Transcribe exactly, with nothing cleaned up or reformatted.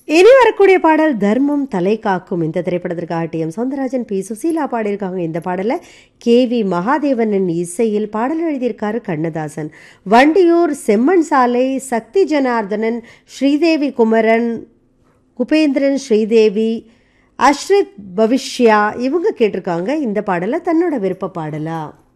இனி வரக்கூடிய பாடல் தர்மம் தலை காக்கும். இந்த திரைப்படத்திற்காக D M Soundararajan, B Susheela பாடியிருக்காங்க. இந்த பாடலை கே வி மகாதேவனின் இசையில் பாடல் எழுதியிருக்காரு கண்ணதாசன். வண்டியூர் செம்மண் சாலை சக்தி ஜனார்தனன், ஸ்ரீதேவி குமரன், குபேந்திரன், ஸ்ரீதேவி, அஷ்ரித் பவிஷ்யா இவங்க கேட்டிருக்காங்க இந்த பாடலை தன்னோட விருப்ப பாடலா.